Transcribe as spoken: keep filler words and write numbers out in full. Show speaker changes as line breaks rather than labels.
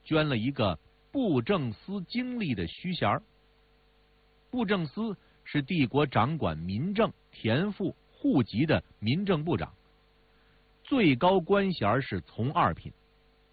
捐了一个布政司经历的虚衔儿。布政司是帝国掌管民政、田赋、户籍的民政部长，最高官衔是从二品。